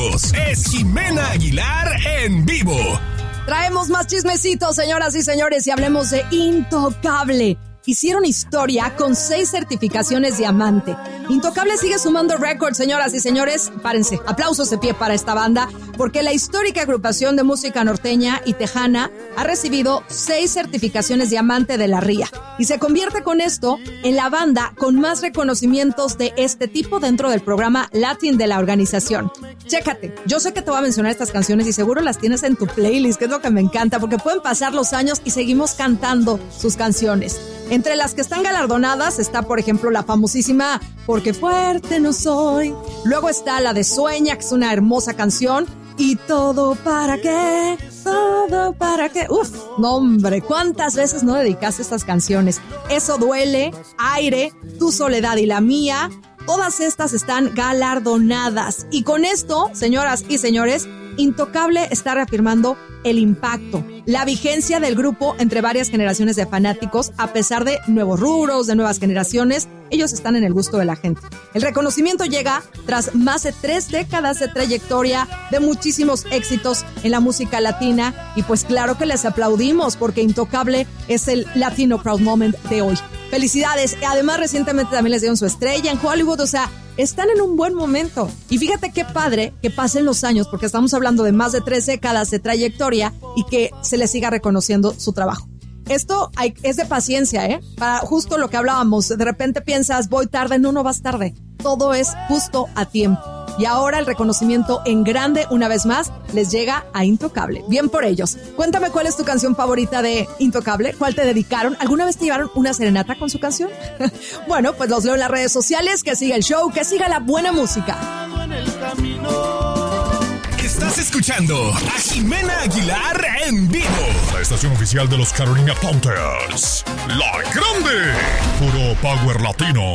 famosos. Es Jimena Aguilar en vivo. Traemos más chismecitos, señoras y señores, y hablemos de Intocable. Hicieron historia con 6 certificaciones diamante. Intocable sigue sumando récords, señoras y señores. Párense, aplausos de pie para esta banda, porque la histórica agrupación de música norteña y tejana ha recibido 6 certificaciones diamante de la RIA y se convierte con esto en la banda con más reconocimientos de este tipo dentro del programa Latin de la organización. Chécate, yo sé que te voy a mencionar estas canciones y seguro las tienes en tu playlist, que es lo que me encanta, porque pueden pasar los años y seguimos cantando sus canciones. Entre las que están galardonadas está, por ejemplo, la famosísima Porque fuerte no soy. Luego está la de Sueña, que es una hermosa canción. Y todo para qué, todo para qué. Uf, no hombre, ¿cuántas veces no dedicaste estas canciones? Eso duele, Aire, Tu soledad y la mía. Todas estas están galardonadas. Y con esto, señoras y señores, Intocable está reafirmando el impacto, la vigencia del grupo entre varias generaciones de fanáticos. A pesar de nuevos rubros, de nuevas generaciones, ellos están en el gusto de la gente. El reconocimiento llega tras más de 3 décadas de trayectoria, de muchísimos éxitos en la música latina, y pues claro que les aplaudimos, porque Intocable es el Latino Proud Moment de hoy. Felicidades. Además, recientemente también les dieron su estrella en Hollywood, o sea, están en un buen momento. Y fíjate qué padre que pasen los años, porque estamos hablando de más de 3 décadas de trayectoria y que se les siga reconociendo su trabajo. Esto es de paciencia, para justo lo que hablábamos. De repente piensas, voy tarde. No vas tarde. Todo es justo a tiempo. Y ahora el reconocimiento en grande, una vez más, les llega a Intocable. Bien por ellos. Cuéntame, ¿cuál es tu canción favorita de Intocable? ¿Cuál te dedicaron? ¿Alguna vez te llevaron una serenata con su canción? Bueno, pues los leo en las redes sociales. Que siga el show, que siga la buena música. Estás escuchando a Jimena Aguilar en vivo. La estación oficial de los Carolina Panthers. La Grande. Puro Power Latino.